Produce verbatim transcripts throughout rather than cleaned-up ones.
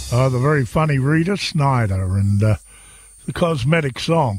Uh, the very funny Rita Snyder and uh, the Cosmetic Song.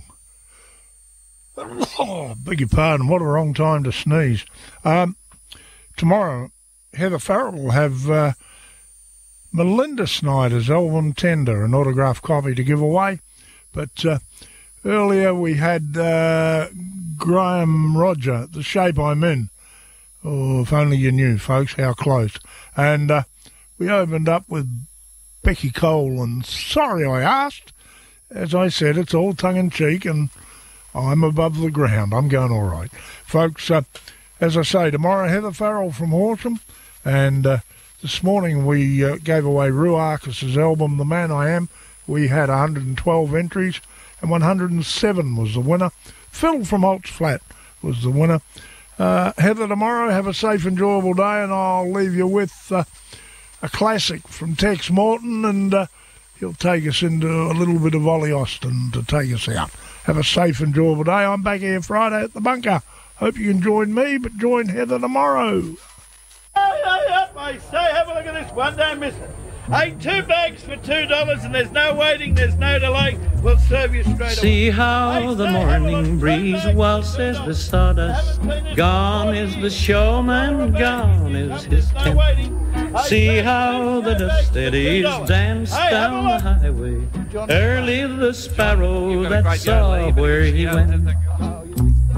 Oh, beg your pardon, what a wrong time to sneeze. Um, tomorrow, Heather Farrell will have uh, Melinda Snyder's album Tender, an autographed copy to give away. But uh, earlier we had uh, Graham Roger, The Shape I'm In. Oh, if only you knew, folks, how close. And uh, we opened up with Becky Cole and Sorry I Asked. As I said, it's all tongue-in-cheek and I'm above the ground. I'm going all right. Folks, uh, as I say, tomorrow Heather Farrell from Horsham. And uh, this morning we uh, gave away Rue Arcus's album, The Man I Am. We had one hundred twelve entries and one hundred seven was the winner. Phil from Holt's Flat was the winner. Uh, Heather, tomorrow, have a safe, enjoyable day, and I'll leave you with uh, a classic from Tex Morton, and uh, he'll take us into a little bit of Ollie Austin to take us out. Have a safe, enjoyable day. I'm back here Friday at the bunker. Hope you can join me, but join Heather tomorrow. Hey, hey, up, I say, have a look at this one, don't miss it. Hey, two bags for two dollars, and there's no waiting, there's no delay. We'll serve you straight away. See how hey, the morning breeze waltzes the sawdust. Gone is the showman, gone is his tent. See how the dust eddies dance down the highway. Early the sparrow that saw where he went.